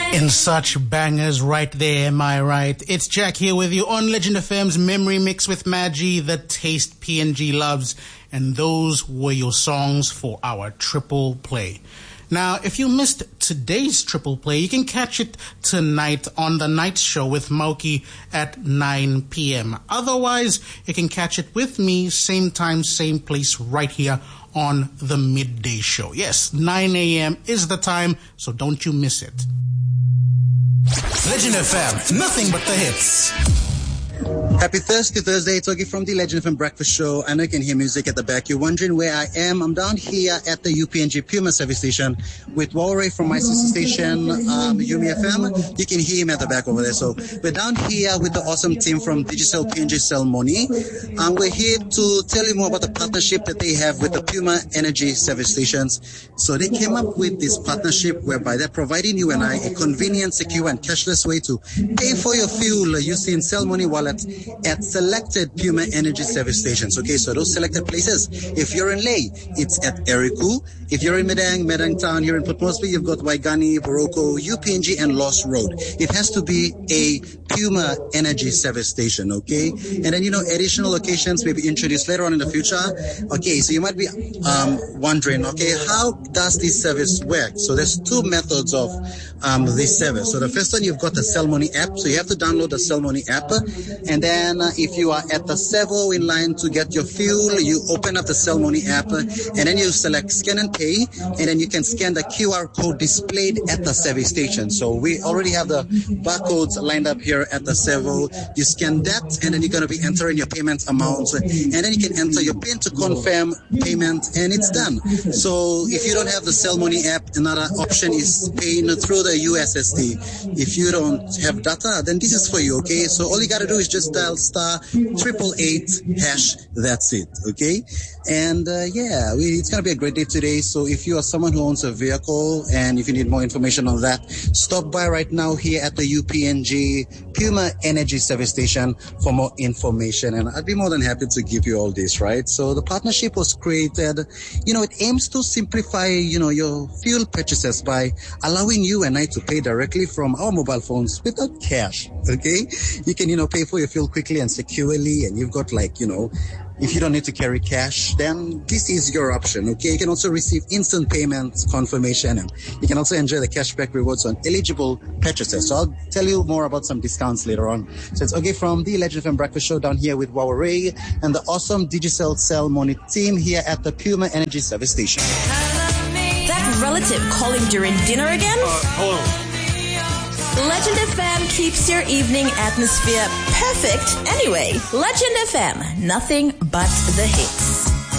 In such bangers right there, am I right? It's Jack here with you on Legend FM's Memory Mix with Maggie, the taste PNG loves, and those were your songs for our triple play. Now, if you missed today's triple play, you can catch it tonight on the night show with Mauki at 9 p.m. Otherwise, you can catch it with me, same time, same place, right here on the midday show. Yes, 9 a.m. is the time, so don't you miss it. Legend FM, nothing but the hits. Happy Thursday, it's Ogie from the Legend FM Breakfast Show. I know you can hear music at the back. You're wondering where I am. I'm down here at the UPNG Puma service station with Walray from my sister station, Yumi FM. You can hear him at the back over there. So we're down here with the awesome team from Digicel PNG Cellmoni. We're here to tell you more about the partnership that they have with the Puma Energy service stations. So they came up with this partnership whereby they're providing you and I a convenient, secure, and cashless way to pay for your fuel using Cellmoni wallet at selected Puma Energy service stations. Okay, so those selected places, if you're in Ley, it's at Eriku. If you're in Medang Town, here in Port Moresby, you've got Waigani, Boroko, UPNG, and Lost Road. It has to be a Puma Energy service station, okay? And then, additional locations may be introduced later on in the future. Okay, so you might be wondering, okay, how does this service work? So there's two methods of this service. So the first one, you've got the Cellmoni app. So you have to download the Cellmoni app. And then if you are at the servo in line to get your fuel, you open up the Cellmoni app and then you select scan and pay, and then you can scan the QR code displayed at the service station. So we already have the barcodes lined up here at the servo. You scan that and then you're going to be entering your payment amount, and then you can enter your PIN to confirm payment, and it's done. So if you don't have the Cellmoni app, another option is paying through the USSD. If you don't have data, then this is for you, okay? So all you got to do is just dial *888#. That's it, okay? And it's going to be a great day today. So if you are someone who owns a vehicle and if you need more information on that, stop by right now here at the UPNG Puma Energy service station for more information. And I'd be more than happy to give you all this, right? So the partnership was created, it aims to simplify, your fuel purchases by allowing you and I to pay directly from our mobile phones without cash, okay? You can, pay for your fuel quickly and securely, and you've got if you don't need to carry cash, then this is your option, okay? You can also receive instant payment confirmation, and you can also enjoy the cashback rewards on eligible purchases. So I'll tell you more about some discounts later on. So it's okay from the Legend FM Breakfast Show down here with Walray and the awesome Digicel Cellmoni team here at the Puma Energy service station. That relative calling during dinner again? Hello. Legend FM keeps your evening atmosphere perfect anyway. Legend FM, nothing but the hits.